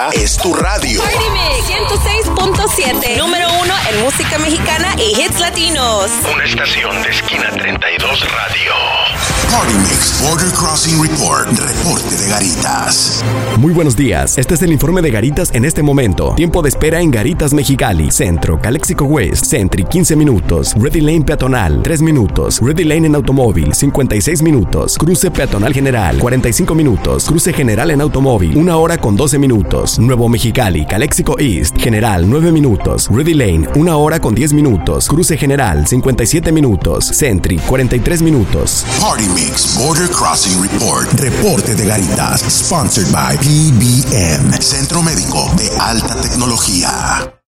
esta es tu radio. Party Mix 106.7, número 1 en música mexicana y hits latinos. Una estación de Esquina 32 Radio. Party Mix Border Crossing Report. Reporte de Garitas. Muy buenos días. Este es el informe de Garitas en este momento. Tiempo de espera en Garitas Mexicali. Centro, Calexico West, Sentry 15 minutos. Ready Lane peatonal 3 minutos. Ready Lane en automóvil 56 minutos. Cruce peatonal general 45 minutos. Cruce general en automóvil 1 hora con 12 minutos. Nuevo Mexicali, Calexico East, general 9 minutos. Ready Lane 1 hora con 10 minutos. Cruce general 57 minutos. Sentry 43 minutos. Party Mix Border Crossing Report. Reporte de Garitas. Sponsored by PBM, Centro Médico de Alta Tecnología.